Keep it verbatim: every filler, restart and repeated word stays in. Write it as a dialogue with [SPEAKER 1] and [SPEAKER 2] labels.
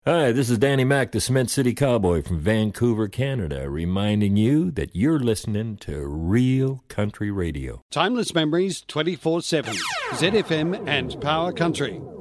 [SPEAKER 1] Hi, this is Danny Mac, the Cement City Cowboy from Vancouver, Canada, reminding you that you're listening to Real Country Radio.
[SPEAKER 2] Timeless memories twenty-four seven. Z F M and Power Country.